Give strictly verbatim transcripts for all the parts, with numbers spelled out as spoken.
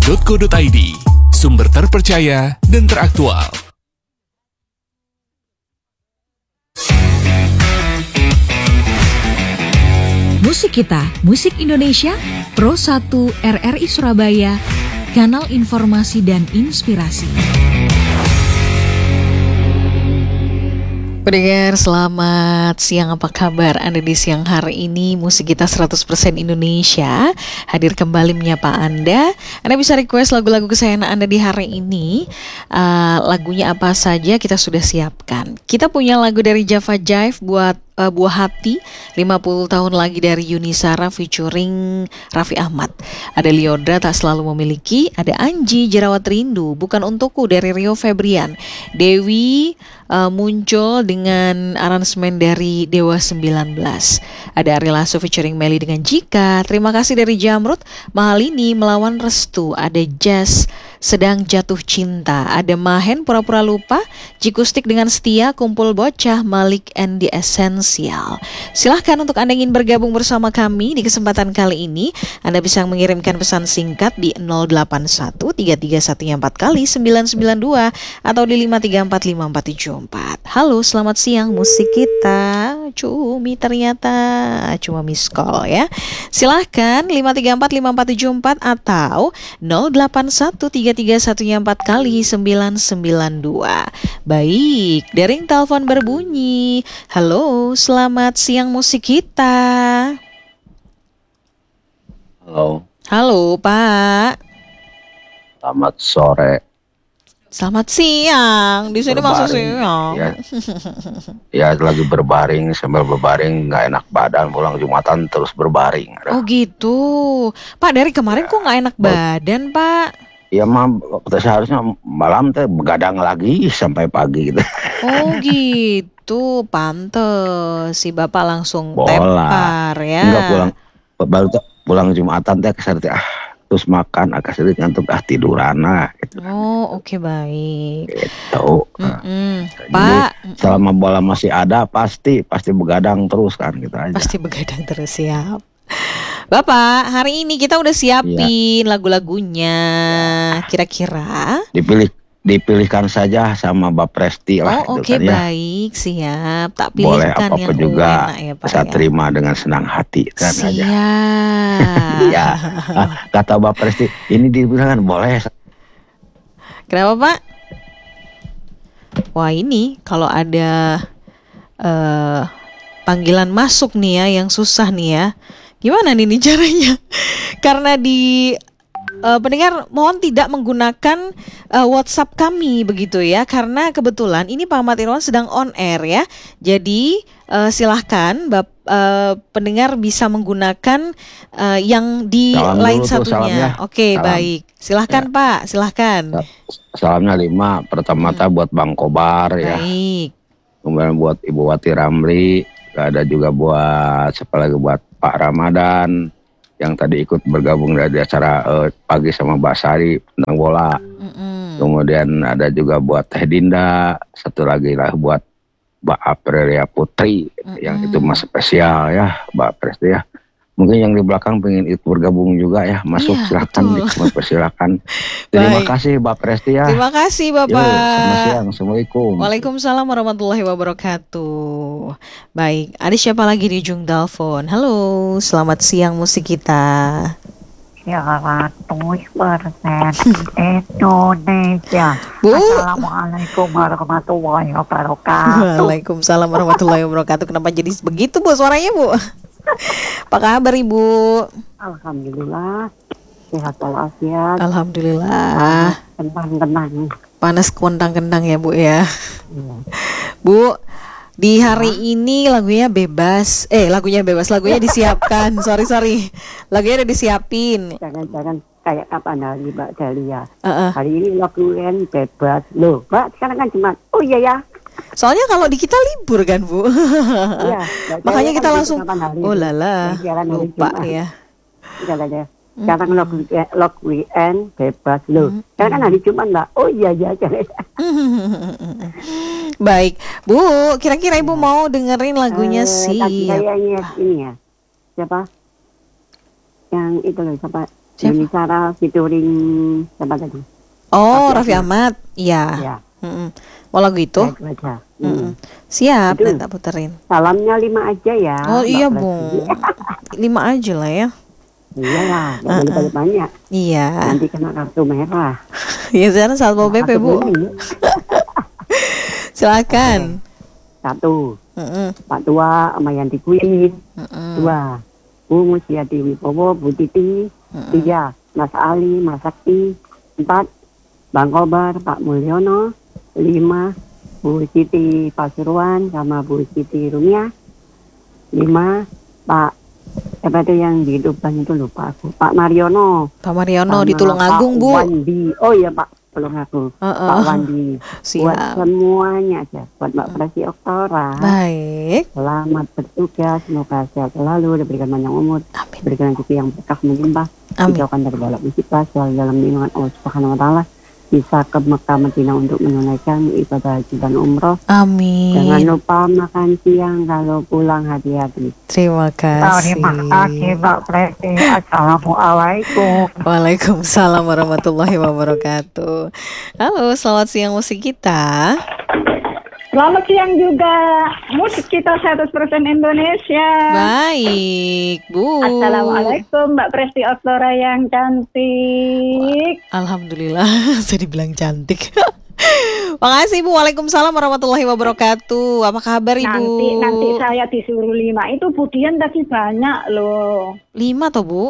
titik co titik i d, sumber terpercaya dan teraktual. Musik Kita, Musik Indonesia, Pro satu R R I Surabaya, kanal informasi dan inspirasi. Pendengar, selamat siang, apa kabar Anda di siang hari ini? Musik Kita seratus persen Indonesia hadir kembali menyapa Anda. Anda bisa request lagu-lagu kesayangan Anda di hari ini. uh, Lagunya apa saja kita sudah siapkan. Kita punya lagu dari Java Jive buat uh, Buah Hati, lima puluh tahun lagi dari Yuni Sara featuring Raffi Ahmad. Ada Liodra, Tak Selalu Memiliki. Ada Anji, Jerawat Rindu, Bukan Untukku dari Rio Febrian. Dewi uh, muncul dengan aransemen dari Dewa sembilan belas. Ada Ari Lasso featuring Meli dengan Jika. Terima kasih dari Jamrut, Mahalini Melawan Restu. Ada Jazz, Sedang Jatuh Cinta. Ada Mahen, Pura-Pura Lupa. Jikustik dengan Setia, Kumpul Bocah, Malik and the Essential. Silahkan untuk Anda ingin bergabung bersama kami di kesempatan kali ini. Anda bisa mengirimkan pesan singkat di nol delapan satu tiga tiga satu empat kali sembilan sembilan dua atau di lima tiga empat lima empat tujuh empat. Halo, selamat siang Musik Kita. Cumi ternyata cuma miss call ya. Silahkan lima tiga empat lima empat tujuh empat atau nol delapan satu tiga tiga satu empat kali sembilan sembilan dua. Baik, dering telepon berbunyi. Halo, selamat siang Musik Kita. Halo. Halo Pak. Selamat sore. Selamat siang. Di sini masih siang. Ya, ya lagi berbaring, sambil berbaring nggak enak badan, pulang Jumatan terus berbaring. Oh gitu. Pak, dari kemarin ya, kok nggak enak badan Pak? Ya mah seharusnya malam teh begadang lagi sampai pagi gitu. Oh gitu, pantes si Bapak langsung Bola. Tepar ya. Enggak pulang, baru tuh pulang Jumatan teh kesana teh ah terus makan agak sedikit ngantuk ah tiduran lah gitu. Oh oke okay, baik. Gitu. Mm-mm. Nah, Pak, selama bola masih ada pasti pasti begadang terus kan gitu aja. Pasti begadang terus, siap. Bapak, hari ini kita udah siapin ya lagu-lagunya. Kira-kira dipilih dipilihkan saja sama Mbak Presti lah. Oh oke okay, kan, ya. Baik, siap. Tak boleh pilihkan apa-apa yang juga enak ya Pak. Saya ya. terima dengan senang hati kan siap. aja. Iya. Kata Mbak Presti, ini dipilihkan boleh. Kenapa Pak? Wah ini kalau ada uh, panggilan masuk nih ya yang susah nih ya. Gimana nih, nih caranya? Karena di uh, pendengar mohon tidak menggunakan uh, WhatsApp kami begitu ya. Karena kebetulan ini Pak Ahmad Irwan sedang on air ya. Jadi uh, silahkan Bap, uh, pendengar bisa menggunakan uh, yang di salam lain tuh, satunya. Oke, salam. Baik. Silahkan ya. Pak, silahkan. Salamnya lima. Pertama-tama hmm. buat Bang Kobar ya. Baik. Kemudian buat Ibu Wati Ramli. Ada juga buat siapa lagi buat Pak Ramadan yang tadi ikut bergabung dari acara uh, pagi sama Mbak Sari tentang bola. Mm-hmm. Kemudian ada juga buat Teh Dinda, satu lagi lah buat Mbak Aprilia Putri, mm-hmm. yang itu mas spesial ya, Mbak Presti ya. Mungkin yang di belakang pengen ikut bergabung juga ya, masuk iya, silakan, dipersilakan. Terima kasih Mbak Presti ya. Terima kasih Bapak. Yo, selamat siang, Assalamualaikum. Waalaikumsalam warahmatullahi wabarakatuh. Baik, ada siapa lagi di ujung telepon? Halo, selamat siang Musik Kita. seratus persen Indonesia. Bu. Assalamualaikum warahmatullahi wabarakatuh. Waalaikumsalam warahmatullahi wabarakatuh. Kenapa jadi begitu Bu suaranya Bu? Apa kabar Ibu? Alhamdulillah sehat walafiat. Alhamdulillah. Kentang-kentang. Panas kentang-kentang ya Bu ya. Iya. Bu, di hari ya. ini lagunya bebas. Eh lagunya bebas, lagunya disiapkan. sorry sorry, lagunya udah disiapin. Jangan-jangan kayak kapan hari Mbak Dahlia. Uh-uh. Hari ini lagunya bebas. Loh Mbak sekarang kan cuma oh iya ya. Soalnya kalau di kita libur kan Bu. Iya, makanya kita kan langsung oh lala lupa ya. Jalan-jalan. Sekarang log, log weekend bebas loh. Sekarang kan hari Jumat Mbak. Oh iya iya. Baik Bu, kira-kira Ibu mau dengerin lagunya uh, sih kayaknya ini ya. Siapa? Yang itu loh siapa? Siapa? Yuni Sarah featuring siapa tadi? Oh, Raffi Raffi Ahmad. Iya. Ya, Mm-mm. Mau lagu itu? ya, itu aja. Mm. Mm-mm. Siap, Itu. nanti tak puterin. Salamnya lima aja ya. Oh Mbak iya, Presti. Bung. Lima aja lah ya. Iyalah, nggak boleh Uh-uh. banyak-banyak. Iya. Nanti kena kartu merah. Ya sekarang Satpol P P, Kartu Bu. kuning. Silakan. Satu, Mm-mm. Pak Tua sama Yanti Queen. Mm-mm. Dua, Bu Musyati Wibowo, Bu Titi. Tiga, Mas Ali, Mas Sakti. Empat, Bang Kobar, Pak Mulyono. Lima, Bu Siti Pasuruan sama Bu Siti Rumia. Lima, Pak apa itu yang di Tuban itu lupa aku. Pak Mariono. Pak Mariono sama di Tulungagung, Pak Bu. Wandi. Oh iya Pak Tulungagung. Uh-uh. Pak Wandi. Buat Siap. semuanya aja. Buat Mbak Presi Oktora. Baik. Selamat bertugas. Semoga sehat selalu. Diberikan panjang umur. Amin. Diberikan rezeki yang berkah melimpah. Amin. Dijauhkan dari balak musibah. Selalu dalam lindungan Allah Subhanahu Wa Taala. Bisa ke Mekah Madinah untuk menunaikan ibadah haji dan umroh. Amin. Jangan lupa makan siang kalau pulang hati-hati. Terima kasih. Terima kasih Mbak Presi. Assalamualaikum. Waalaikumsalam warahmatullahi wabarakatuh. Halo, selamat siang musik kita. Selamat siang juga, musik kita seratus persen Indonesia. Baik, Bu. Assalamualaikum Mbak Presti Oktora yang cantik. Alhamdulillah, saya dibilang cantik. Makasih Bu. Waalaikumsalam warahmatullahi wabarakatuh. Apa kabar Ibu? Nanti nanti saya disuruh lima. Itu Budian tadi banyak loh. Lima toh Bu?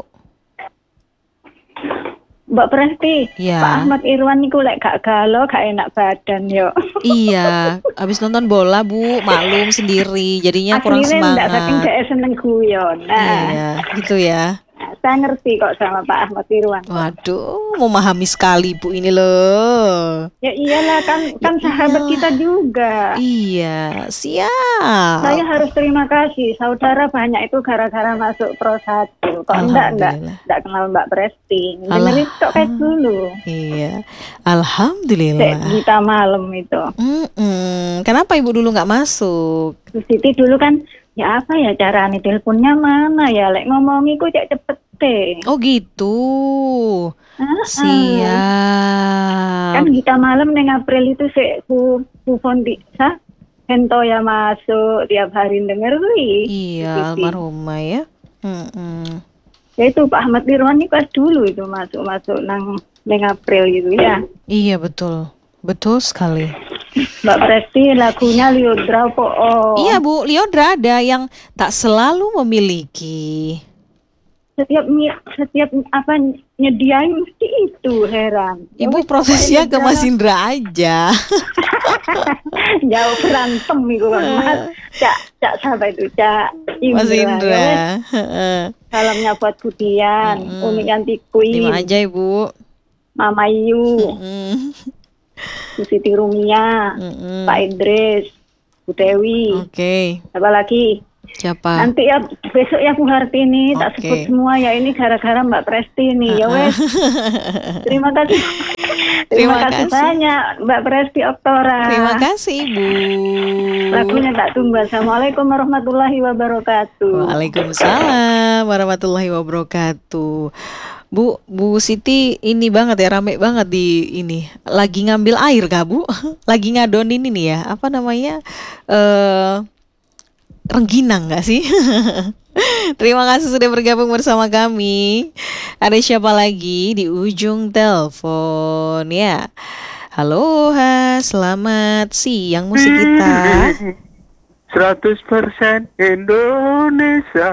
Mbak Presti, Iya. Pak Ahmad Irwan niku lek gak galau, gak enak badan yo. Iya, habis nonton bola Bu, maklum sendiri, jadinya kurang Aslinya ndak saking semangat. saya seneng guyon. Nah, Iya, gitu ya. saya ngerti kok sama Pak Ahmad Irwan. Waduh, memahami sekali Bu ini loh. Ya iyalah kan kan sahabat kita juga. Iya, siap. Saya harus terima kasih, saudara banyak itu gara-gara masuk Pro satu. Kok enggak, enggak, Alhamdulillah. enggak kenal Mbak Presti. Allah. Dengerin kok kayak dulu. Iya, Cek alhamdulillah. Gita malam itu. Mm-mm. Kenapa Ibu dulu nggak masuk? Bu Siti dulu kan, ya apa ya caranya teleponnya mana ya, lek ngomongi ku cek cepet deh. Oh gitu. Ah, Siap. Kan Gita malam neng April itu sih ku ku fondi, sah? Hento ya masuk tiap hari denger wi. Iya, almarhumah ya. Mm-mm. Ya itu Pak Ahmad Irwan ini pas dulu itu masuk-masuk nang neng April gitu ya. Iya betul, betul sekali. Mbak Presti lagunya Liodra po. Oh. Iya Bu, Liodra ada yang tak selalu memiliki. Setiap mi- setiap apa nyediain mesti itu, heran. Ya Ibu wis, prosesnya ke pokoknya Mas jalan. Indra aja. Jauh berantem itu kan Mas. Cak cak siapa itu Cak Indra. Mas Indra. Ya wis, Heeh. salamnya buat Budian, Mm-mm. Umi Yanti Queen, Terima aja Ibu. Mama Yu, Mm-mm. Bu Siti Rumia, Mm-mm. Pak Idris, Bu Dewi, Oke, apa lagi? siapa? Nanti ya besok ya Bu Hartini tak Oke. sebut semua ya, ini gara-gara Mbak Presti nih. Ya wes. Terima kasih. Terima Terima kasih kasih. banyak Mbak Presti Oktora. Terima kasih Ibu. Lagunya tak tunggu. Assalamualaikum warahmatullahi wabarakatuh. Waalaikumsalam warahmatullahi wabarakatuh. Bu, Bu Siti ini banget ya, rame banget di ini. Lagi ngambil air kah Bu? Lagi ngadonin ini ya, apa namanya? Eh rengginang nggak sih? Terima kasih sudah bergabung bersama kami. Ada siapa lagi di ujung telepon ya? Halo, ha, selamat siang musik kita. seratus persen Indonesia.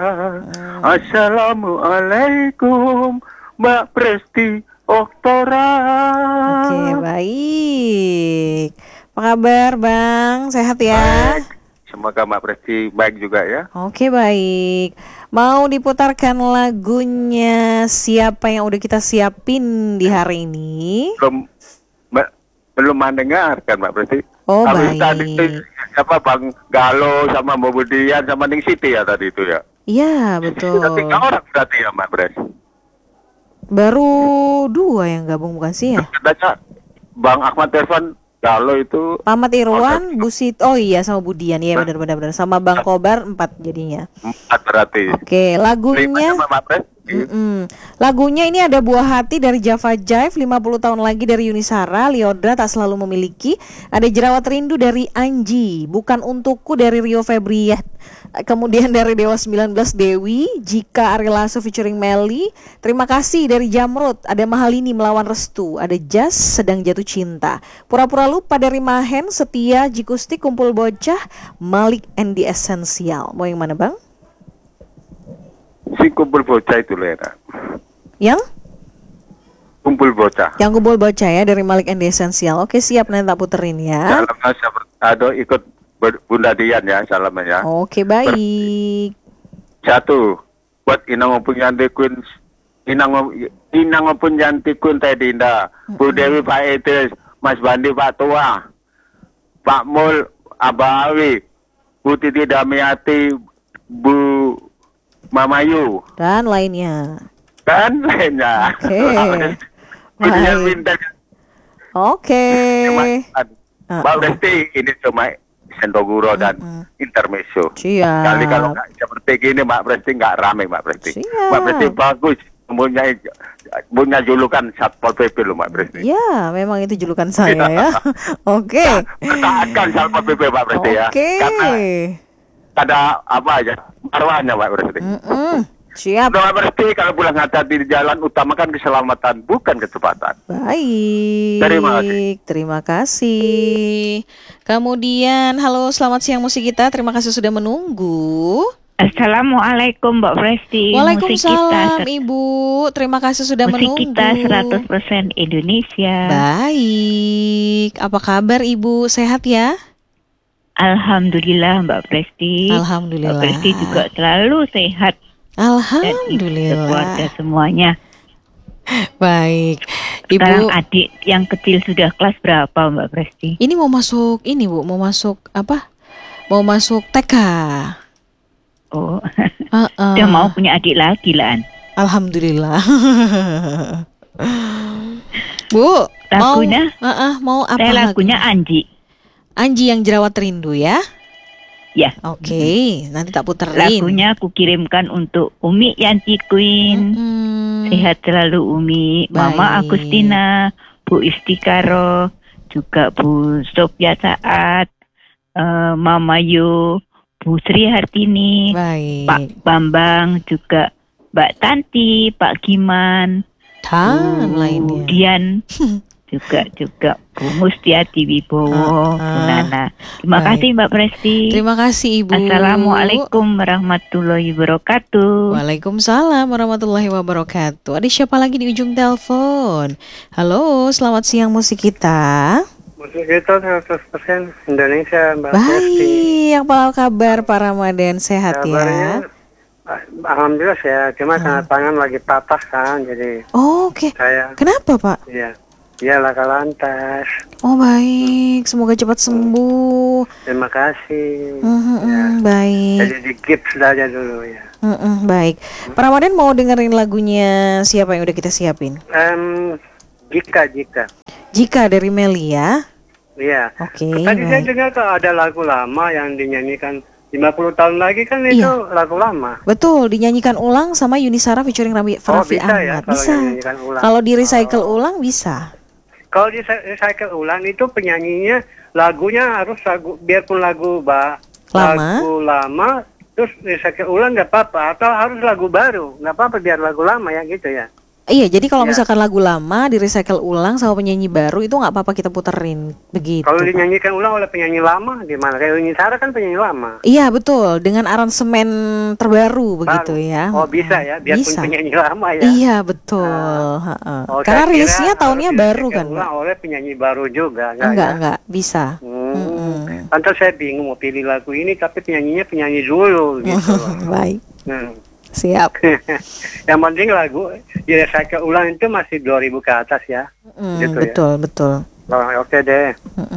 Assalamualaikum Mbak Presti Oktora. Oke, baik. Apa kabar Bang? Sehat ya? Baik. Semoga Mbak Presti baik juga ya. Oke, baik. Mau diputarkan lagunya siapa yang udah kita siapin di hari ini? Belum Mbak, belum mendengarkan Mbak Presti. Oh, Habis baik. tadi itu siapa Bang Galo sama Mbak Budian sama Ning Siti ya tadi itu ya. Iya, betul. Sudah tiga orang berarti ya Mbak Presti. Baru dua yang gabung bukan sih ya? Katanya Bang Ahmad Irfan Galo itu Pamat Irwan, Busit, oh iya sama Budian, iya benar-benar benar. Sama Bang Kobar empat jadinya. empat berarti. Oke, lagunya Limanya Mbak Presti lagi. Mm-mm. Lagunya ini ada Buah Hati dari Java Jive, lima puluh tahun lagi dari Yunisara, Liodra Tak Selalu Memiliki, ada Jerawat Rindu dari Anji, Bukan Untukku dari Rio Febrian, kemudian dari Dewa sembilan belas Dewi, Jika Ari Lasso featuring Melly, Terima Kasih dari Jamrud, ada Mahalini Melawan Restu, ada Jas Sedang Jatuh Cinta, Pura-Pura Lupa dari Mahen, Setia, Jikusti, Kumpul Bocah, Malik and the Essential. Mau yang mana bang? Si kumpul bocah itu Lena. Yang? Kumpul bocah. Yang Kumpul Bocah ya dari Malik and the Essential. Oke siap, nanti tak puterin ya. Salamnya siapa- ada ikut Ber- Bunda Dian ya salamnya ya. Oke baik. Satu buat Inang Opun Yanti Queen, Inang Inang Opun Yanti Queen Teh Dinda, Bu Dewi, Pak Idris, Mas Bandi, Pak Tua, Pak Mul, Abah Awi, Bu Titi Damiati, Bu Mamayu, Dan lainnya. kan lainnya. Oke. Kemudian Baik. minta Oke. Mbak Lesti ini cuma Sentoguro dan Intermezzo. Siap. Kali kalau nggak seperti gini Mbak Presti nggak rame Mbak Presti. Siap. Mbak Presti bagus, punya punya julukan Satpol P P loh Mbak Presti. Ya, memang itu julukan saya ya. Oke. Pertahankan Satpol P P Mbak Presti ya. Oke. Karena ada apa aja marwahnya Mbak Presti. Mm-mm. Siap. Mbak Presti kalau pulang hati-hati di jalan utamakan keselamatan bukan kecepatan. Baik. Terima kasih. Terima kasih. Kemudian, halo, selamat siang musik kita. Terima kasih sudah menunggu. Assalamualaikum Mbak Presti. Waalaikumsalam Ibu. Terima kasih sudah musik menunggu. kita seratus persen Indonesia. Baik. Apa kabar Ibu? Sehat ya? Alhamdulillah Mbak Presti. Alhamdulillah. Mbak Presti juga selalu sehat. Alhamdulillah. Keluarga semuanya. Baik. Sekarang Ibu, adik yang kecil sudah kelas berapa Mbak Presti? ini mau masuk ini Bu, mau masuk apa? Mau masuk T K. Oh, Uh-uh. udah mau punya adik lagi lah. An. Alhamdulillah. Bu, Lagunya? mau uh-uh, mau apa Saya lagunya lagu? Anji. Anji yang Jerawat Rindu ya? Ya. Oke, nanti tak puterin. Lagunya aku kirimkan untuk Umi Yanti Queen. Mm-mm. Sehat selalu Umi, Mama Baik. Agustina, Bu Istikaro, juga Bu Sofia Saat, eh, Mama Yu, Bu Sri Hartini, Baik. Pak Bambang, juga Mbak Tanti, Pak Giman, Dan Bu lainnya. Dian, juga juga Bu Mustiati Wibowo, Ah, ah. Bu Nana. Terima Baik. kasih Mbak Presti. Terima kasih Ibu. Assalamualaikum warahmatullahi wabarakatuh. Waalaikumsalam warahmatullahi wabarakatuh. Ada siapa lagi di ujung telepon? Halo, selamat siang musik kita. Musik kita seratus persen Indonesia Mbak Presti. Baik, apa kabar Pak Ramadan? Sehat Kabarnya, ya? Alhamdulillah saya cuma Hmm. tangan tangan lagi patah kan, jadi Oh, oke. saya Kenapa Pak? ya ya laka lantas. Oh baik, semoga cepat sembuh. Terima kasih. Mhm, Ya. Baik. Jadi di gips aja dulu ya. Mhm, baik. Pak Ramadan mau dengerin lagunya siapa yang udah kita siapin? Em, jika jika Jika dari Meli ya. Iya. Oke. Tadi saya baik. dengar tuh ada lagu lama yang dinyanyikan lima puluh tahun lagi kan itu Iya. lagu lama. Betul, dinyanyikan ulang sama Yunisara featuring Raffi, Oh, Raffi bisa ya Ahmad. kalau Bisa. dinyanyikan ulang. Kalau di recycle ulang bisa. Kalau di recycle ulang itu penyanyinya lagunya harus lagu biarpun lagu ba, Lama. lagu lama terus recycle ulang nggak apa-apa atau harus lagu baru nggak apa-apa biar lagu lama ya gitu ya. Iya, jadi kalau Ya. misalkan lagu lama di recycle ulang sama penyanyi baru itu nggak apa-apa kita puterin begitu. Kalau Pak. dinyanyikan ulang oleh penyanyi lama gimana? Kayak Yuni Sara kan penyanyi lama. Iya betul, dengan aransemen terbaru begitu Baru. ya. Oh bisa ya, biarpun Bisa. penyanyi lama ya. Iya betul. Ha-ha. Oh, Karena saya kira rilisnya harus tahunnya baru di-recycle kan, ulang Pak. oleh penyanyi baru juga. Enggak ya? enggak bisa. Hmm. Mm-mm. Pantas saya bingung mau pilih lagu ini tapi penyanyinya penyanyi dulu gitu. Baik, Hmm. siap. Yang penting lagu di recycle ulang itu masih dua ribu ke atas ya. Mm, Gitu ya. betul betul. Oh, oke deh. Mm-mm.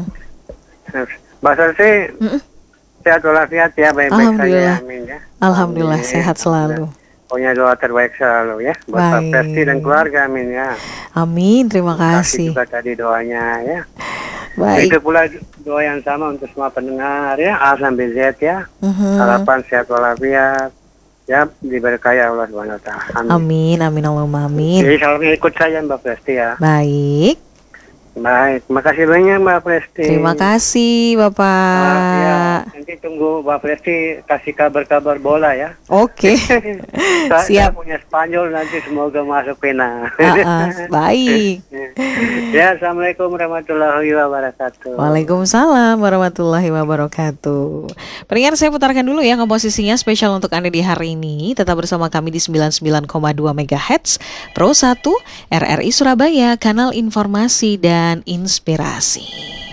Mbak Sarsi, Mm-mm. sehat walafiat ya, baik-baik Alhamdulillah. saja. Amin ya. Alhamdulillah Amin. sehat selalu. Pokoknya doa terbaik selalu ya buat Pak Baik. Persi dan keluarga, amin ya. Amin, terima Kasih kasih. juga tadi doanya ya. Baik. Itu pula doa yang sama untuk semua pendengar ya, A sampai Z ya. Mhm. Harapan sehat walafiat. Ya, diberkahi Allah subhanahu wa taala. Amin, amin Allahumma amin. Jadi salamnya ikut saya Mbak Presti ya. Baik. Baik, terima kasih banyak Mbak Presti. Terima kasih Bapak. Ah, ya, nanti tunggu Mbak Presti kasih kabar-kabar bola ya. Oke. Saya, Siap. saya punya Spanyol nanti semoga masuk final. Uh-uh, baik. Ya, Assalamualaikum warahmatullahi wabarakatuh. Waalaikumsalam warahmatullahi wabarakatuh. Pendengar, saya putarkan dulu ya komposisinya spesial untuk Anda di hari ini. Tetap bersama kami di sembilan puluh sembilan koma dua megahertz Pro satu R R I Surabaya, kanal informasi dan inspirasi.